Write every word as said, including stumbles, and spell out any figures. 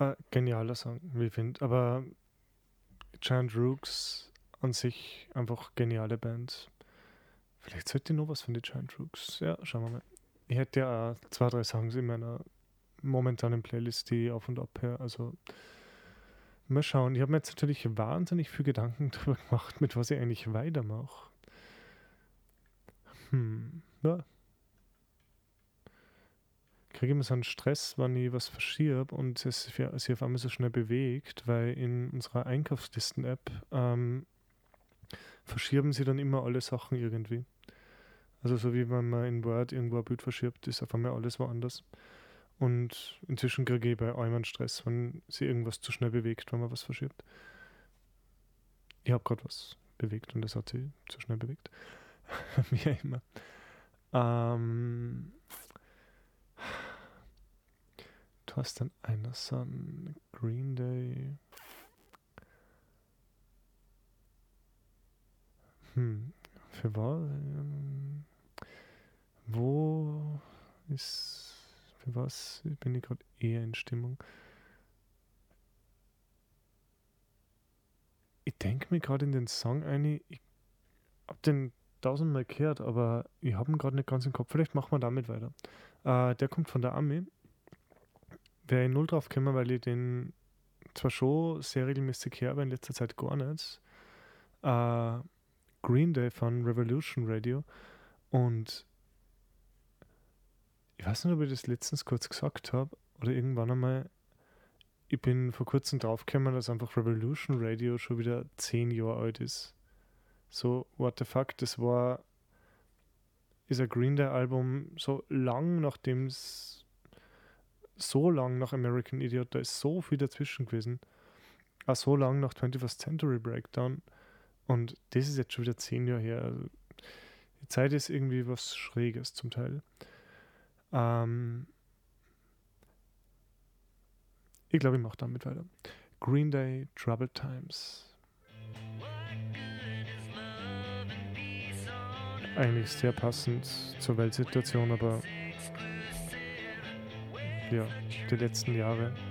Äh, genialer Song, wie ich finde. Aber Giant Rooks an sich einfach geniale Band. Vielleicht sollte ich noch was von den Giant Rooks. Ja, schauen wir mal. Ich hätte ja auch zwei, drei Songs in meiner momentanen Playlist, die ich auf und ab her. Also mal schauen. Ich habe mir jetzt natürlich wahnsinnig viel Gedanken darüber gemacht, mit was ich eigentlich weitermache. Hm, ja. Kriege immer so einen Stress, wenn ich was verschiebe und es sich auf einmal so schnell bewegt, weil in unserer Einkaufslisten-App ähm, verschieben sie dann immer alle Sachen irgendwie. Also so wie wenn man in Word irgendwo ein Bild verschiebt, ist auf einmal alles woanders. Und inzwischen kriege ich bei allem einen Stress, wenn sie irgendwas zu schnell bewegt, wenn man was verschiebt. Ich habe gerade was bewegt und das hat sie zu schnell bewegt. Wie auch immer. Ähm, du hast dann einer Son, Green Day. Hm, für was? Ähm, wo ist. Für was bin ich gerade eher in Stimmung? Ich denke mir gerade in den Song ein, ich hab den tausendmal gehört, aber ich habe ihn gerade nicht ganz im Kopf. Vielleicht machen wir damit weiter. Äh, der kommt von der Army. Wäre ich null drauf gekommen, weil ich den zwar schon sehr regelmäßig höre, aber in letzter Zeit gar nicht. Äh, Green Day von Revolution Radio. Und ich weiß nicht, ob ich das letztens kurz gesagt habe oder irgendwann einmal. Ich bin vor kurzem draufgekommen, dass einfach Revolution Radio schon wieder zehn Jahre alt ist. So, what the fuck, das war ist ein Green Day Album so lang, nachdem es so lang nach American Idiot, da ist so viel dazwischen gewesen. Auch so lang nach twenty-first Century Breakdown. Und das ist jetzt schon wieder zehn Jahre her. Also die Zeit ist irgendwie was Schräges zum Teil. Ähm, ich glaube, ich mache damit weiter. Green Day, Troubled Times. Eigentlich sehr passend zur Weltsituation, aber ja, die letzten Jahre